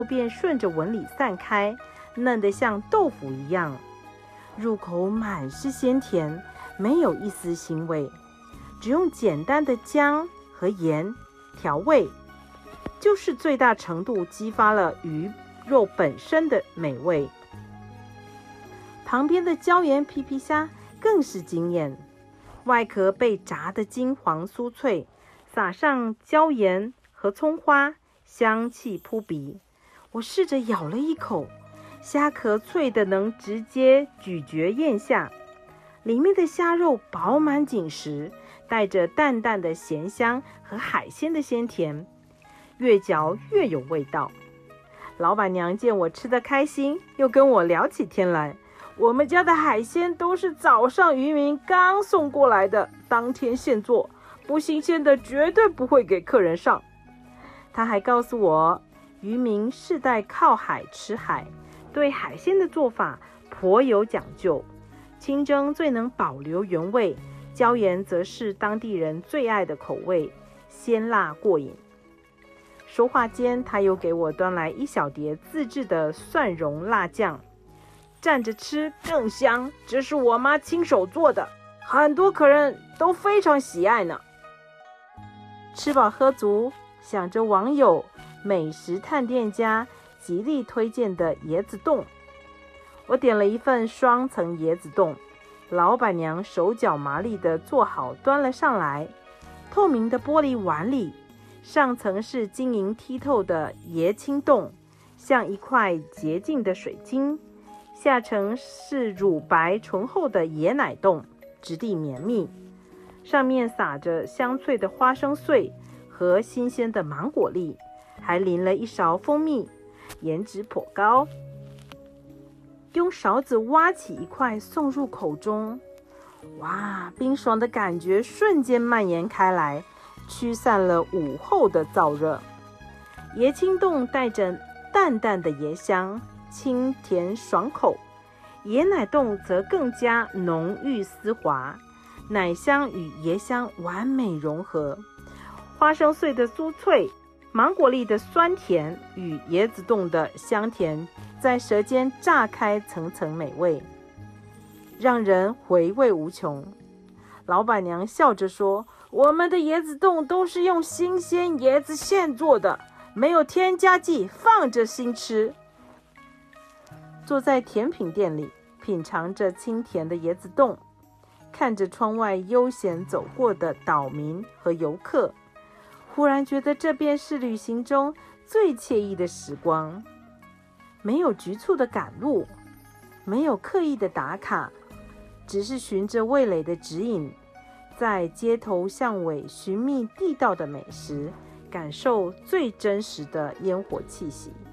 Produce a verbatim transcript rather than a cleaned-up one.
便顺着纹理散开，嫩得像豆腐一样。入口满是鲜甜，没有一丝腥味，只用简单的姜和盐调味，就是最大程度激发了鱼肉本身的美味。旁边的椒盐皮皮虾更是惊艳，外壳被炸得金黄酥脆，撒上椒盐和葱花，香气扑鼻。我试着咬了一口，虾壳脆的能直接咀嚼咽下，里面的虾肉饱满紧实，带着淡淡的咸香和海鲜的鲜甜，越嚼越有味道。老板娘见我吃得开心，又跟我聊起天来。我们家的海鲜都是早上渔民刚送过来的，当天现做，不新鲜的绝对不会给客人上。他还告诉我，渔民世代靠海吃海，对海鲜的做法颇有讲究。清蒸最能保留原味，椒盐则是当地人最爱的口味，鲜辣过瘾。说话间，他又给我端来一小碟自制的蒜蓉辣酱，蘸着吃更香，这是我妈亲手做的，很多客人都非常喜爱呢。吃饱喝足，想着网友美食探店家极力推荐的椰子冻，我点了一份双层椰子冻，老板娘手脚麻利地做好端了上来。透明的玻璃碗里，上层是晶莹剔透的椰青冻，像一块洁净的水晶，下层是乳白醇厚的椰奶冻，质地绵密，上面撒着香脆的花生碎和新鲜的芒果粒，还淋了一勺蜂蜜，颜值颇高。用勺子挖起一块送入口中，哇，冰爽的感觉瞬间蔓延开来，驱散了午后的燥热。椰青冻带着淡淡的椰香，清甜爽口，椰奶冻则更加浓郁丝滑，奶香与椰香完美融合，花生碎的酥脆，芒果粒的酸甜与椰子冻的香甜在舌尖炸开，层层美味，让人回味无穷。老板娘笑着说，我们的椰子冻都是用新鲜椰子现做的，没有添加剂，放着新吃。坐在甜品店里，品尝着清甜的椰子冻，看着窗外悠闲走过的岛民和游客，忽然觉得这便是旅行中最惬意的时光。没有局促的赶路，没有刻意的打卡，只是循着味蕾的指引，在街头巷尾寻觅地道的美食，感受最真实的烟火气息。